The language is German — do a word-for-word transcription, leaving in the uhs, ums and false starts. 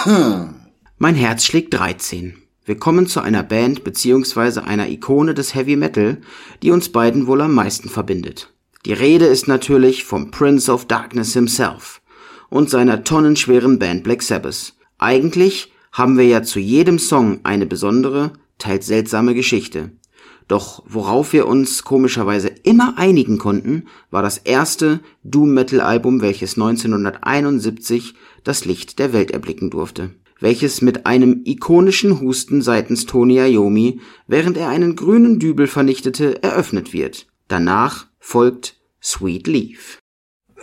Mein Herz schlägt dreizehn. Wir kommen zu einer Band bzw. einer Ikone des Heavy Metal, die uns beiden wohl am meisten verbindet. Die Rede ist natürlich vom Prince of Darkness himself und seiner tonnenschweren Band Black Sabbath. Eigentlich haben wir ja zu jedem Song eine besondere, teils seltsame Geschichte. Doch worauf wir uns komischerweise immer einigen konnten, war das erste Doom-Metal-Album, welches neunzehnhunderteinundsiebzig das Licht der Welt erblicken durfte, welches mit einem ikonischen Husten seitens Tony Iommi, während er einen grünen Dübel vernichtete, eröffnet wird. Danach folgt Sweet Leaf.